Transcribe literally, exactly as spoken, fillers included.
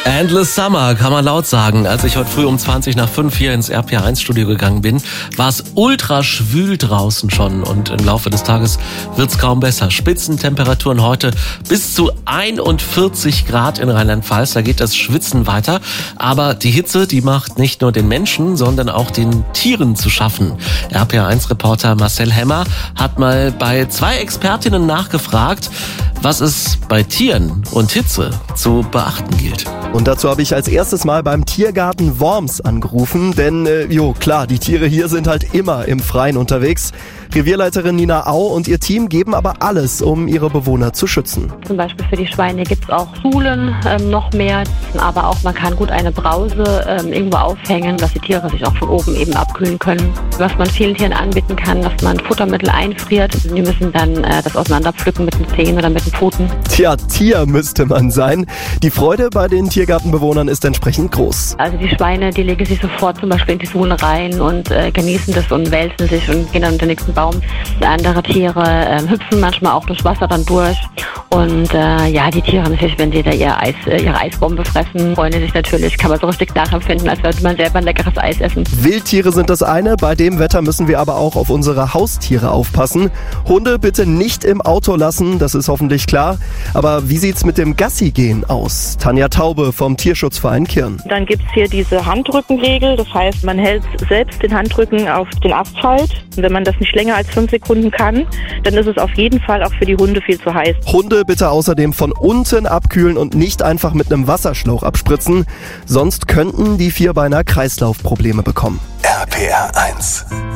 Endless Summer, kann man laut sagen. Als ich heute früh um zwanzig nach fünf hier ins R P R eins Studio gegangen bin, war es ultra schwül draußen schon und im Laufe des Tages wird's kaum besser. Spitzentemperaturen heute bis zu einundvierzig Grad in Rheinland-Pfalz, da geht das Schwitzen weiter. Aber die Hitze, die macht nicht nur den Menschen, sondern auch den Tieren zu schaffen. R P R eins Reporter Marcel Hemmer hat mal bei zwei Expertinnen nachgefragt, was es bei Tieren und Hitze zu beachten gilt. Und dazu habe ich als erstes mal beim Tiergarten Worms angerufen, denn, äh, jo, klar, die Tiere hier sind halt immer im Freien unterwegs. Revierleiterin Nina Au und ihr Team geben aber alles, um ihre Bewohner zu schützen. Zum Beispiel für die Schweine gibt es auch Schulen, ähm, noch mehr, aber auch man kann gut eine Brause ähm, irgendwo aufhängen, dass die Tiere sich auch von oben eben abkühlen können. Was man vielen Tieren anbieten kann, dass man Futtermittel einfriert. Die müssen dann äh, das auseinanderpflücken mit den Zähnen oder mit den Pfoten. Tja, Tier müsste man sein. Die Freude bei den Tiergartenbewohnern ist entsprechend groß. Also die Schweine, die legen sich sofort zum Beispiel in die Suhlen rein und äh, genießen das und wälzen sich und gehen dann in den nächsten Baum. Andere Tiere äh, hüpfen manchmal auch durch Wasser dann durch. Und äh, ja, die Tiere natürlich, wenn die da ihr Eis, äh, ihre Eisbombe fressen, freuen die sich natürlich. Kann man so richtig nachempfinden, als würde man selber ein leckeres Eis essen. Wildtiere sind das eine, bei dem Wetter müssen wir aber auch auf unsere Haustiere aufpassen. Hunde bitte nicht im Auto lassen, das ist hoffentlich klar. Aber wie sieht's mit dem Gassi-Gehen aus? Tanja Taube vom Tierschutzverein Kirn. Dann gibt's hier diese Handrückenregel, das heißt, man hält selbst den Handrücken auf den Asphalt. Und wenn man das nicht länger als fünf Sekunden kann, dann ist es auf jeden Fall auch für die Hunde viel zu heiß. Hunde bitte außerdem von unten abkühlen und nicht einfach mit einem Wasserschlauch abspritzen, sonst könnten die Vierbeiner Kreislaufprobleme bekommen. R P R eins